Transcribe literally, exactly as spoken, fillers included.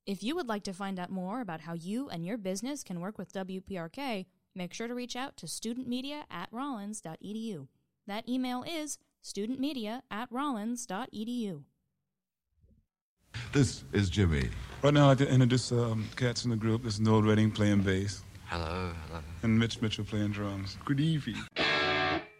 If you would like to find out more about how you and your business can work with W P R K, make sure to reach out to studentmedia at rollins dot e d u. That email is studentmedia at rollins dot e d u. This is Jimmy. Right now, I'd like to introduce um, cats in the group. This is Noel Redding playing bass. Hello, hello. And Mitch Mitchell playing drums. Good evening.